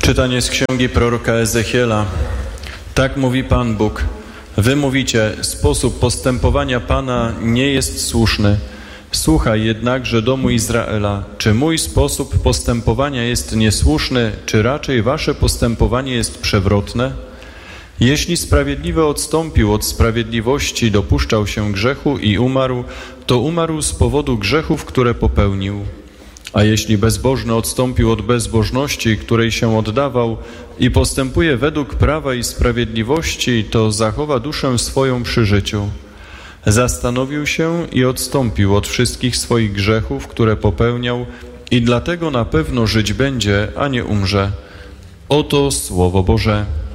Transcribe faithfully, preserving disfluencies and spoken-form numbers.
Czytanie z księgi proroka Ezechiela. Tak mówi Pan Bóg. Wy mówicie, sposób postępowania Pana nie jest słuszny. Słuchaj jednakże domu Izraela, czy mój sposób postępowania jest niesłuszny, czy raczej wasze postępowanie jest przewrotne? Jeśli sprawiedliwy odstąpił od sprawiedliwości, dopuszczał się grzechu i umarł, to umarł z powodu grzechów, które popełnił. A jeśli bezbożny odstąpił od bezbożności, której się oddawał i postępuje według prawa i sprawiedliwości, to zachowa duszę swoją przy życiu. Zastanowił się i odstąpił od wszystkich swoich grzechów, które popełniał, i dlatego na pewno żyć będzie, a nie umrze. Oto Słowo Boże.